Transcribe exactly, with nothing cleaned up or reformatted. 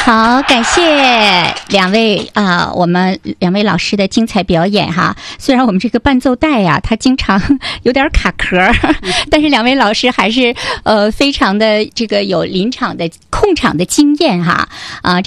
好，感谢两位啊、呃，我们两位老师的精彩表演哈。虽然我们这个伴奏带呀、啊，它经常有点卡壳，但是两位老师还是呃非常的这个有临场的控场的经验哈啊。